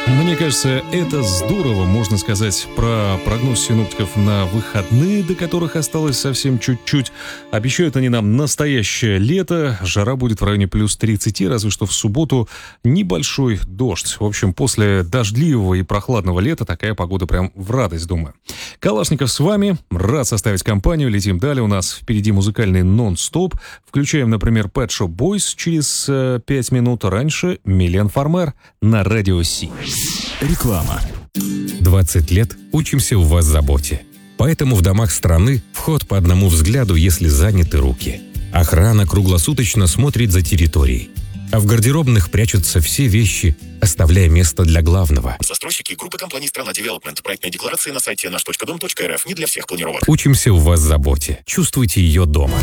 Мне кажется, это здорово, можно сказать, про прогноз синоптиков на выходные, до которых осталось совсем чуть-чуть. Обещают они нам настоящее лето, жара будет в районе плюс 30, разве что в субботу небольшой дождь. В общем, после дождливого и прохладного лета такая погода прям в радость, думаю. Калашников с вами, рад составить компанию, летим далее, у нас впереди музыкальный нон-стоп. Включаем, например, Pet Shop Boys через 5 минут, раньше Милен Фармер на Радио Си. Реклама. 20 лет учимся у вас заботе. Поэтому в домах страны вход по одному взгляду, если заняты руки. Охрана круглосуточно смотрит за территорией. А в гардеробных прячутся все вещи, оставляя место для главного. Застройщики группы компаний «Страна Девелопмент». Проектные декларации на сайте наш.дом.рф. Не для всех планировок. Учимся у вас заботе. Чувствуйте ее дома.